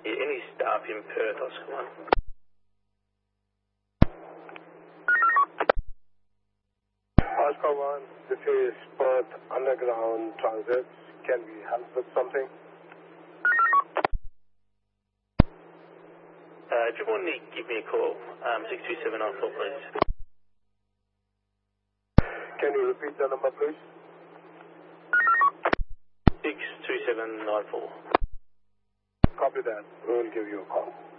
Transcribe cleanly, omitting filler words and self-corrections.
Any staff in Perth, Oscar 1. Oscar 1, this is Perth Underground Transit. Can we help with something? Do you want to give me a call? 62794, please. Can you repeat the number, please? 62794. Copy that. We will give you a call.